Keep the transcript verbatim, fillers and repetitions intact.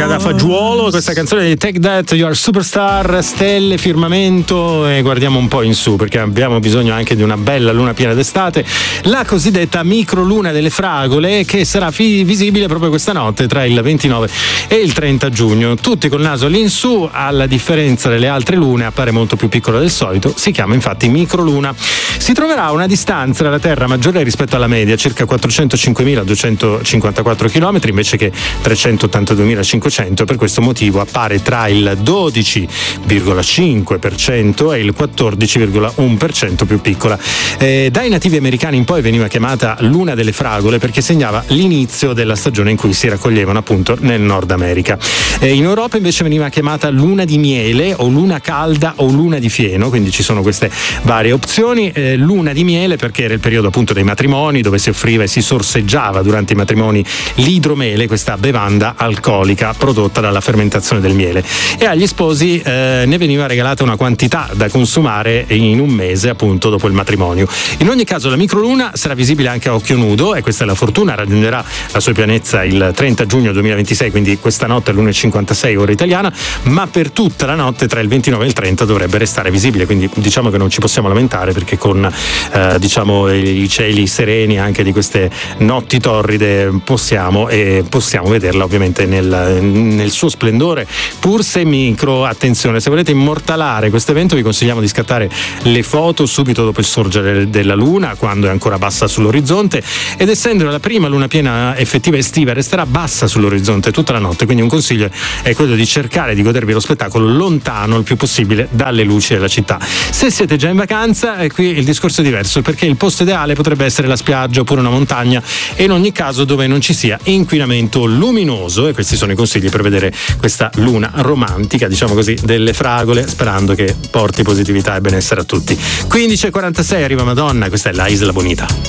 musica da fagiolo, questa canzone di Take That, You Are Superstar, stelle, firmamento, e guardiamo un po' in su perché abbiamo bisogno anche di una bella luna piena d'estate, la cosiddetta microluna delle fragole, che sarà fi- visibile proprio questa notte tra il ventinove e il trenta giugno. Tutti col naso all'insù, alla differenza delle altre lune appare molto più piccola del solito, si chiama infatti microluna. Si troverà a una distanza dalla Terra maggiore rispetto alla media, circa quattrocentocinquemiladuecentocinquantaquattro chilometri invece che trecentottantaduemilacinquecento, per questo motivo appare tra il dodici virgola cinque per cento e il quattordici virgola uno per cento più piccola. Eh, dai nativi americani in poi veniva chiamata luna delle fragole perché segnava l'inizio della stagione in cui si raccoglievano appunto nel Nord America. Eh, in Europa invece veniva chiamata luna di miele o luna calda o luna di fieno, quindi ci sono queste varie opzioni. Eh, luna di miele perché era il periodo appunto dei matrimoni, dove si offriva e si sorseggiava durante i matrimoni l'idromele, questa bevanda alcolica prodotta dalla fermentazione del miele, e agli sposi eh, ne veniva regalata una quantità da consumare in un mese appunto dopo il matrimonio. In ogni caso la microluna sarà visibile anche a occhio nudo, e questa è la fortuna, raggiungerà la sua pienezza il trenta giugno duemilaventisei, quindi questa notte alle l'una e cinquantasei ora italiana, ma per tutta la notte tra il ventinove e il trenta dovrebbe restare visibile, quindi diciamo che non ci possiamo lamentare perché con eh, diciamo i cieli sereni anche di queste notti torride possiamo e possiamo vederla ovviamente nel, nel suo splendore, pur se micro. Attenzione, se volete immortalare questo evento vi consigliamo di scattare le foto subito dopo il sorgere della luna, quando è ancora bassa sull'orizzonte, ed essendo la prima luna piena effettiva estiva resterà bassa sull'orizzonte tutta la notte, quindi un consiglio è quello di cercare di godervi lo spettacolo lontano il più possibile dalle luci della città. Se siete già in vacanza, eh, qui il discorso è diverso, perché il posto ideale potrebbe essere la spiaggia oppure una montagna, e in ogni caso dove non ci sia inquinamento luminoso, e questi sono i consigli per vedere questa luna romantica, diciamo così, delle fragole, sperando che porti positività e benessere a tutti. quindici e quarantasei arriva Madonna, questa è la Isla Bonita.